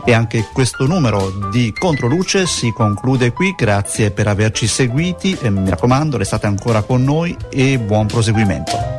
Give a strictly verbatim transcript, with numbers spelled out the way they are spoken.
E anche questo numero di Controluce si conclude qui. Grazie per averci seguiti e mi raccomando, restate ancora con noi e buon proseguimento.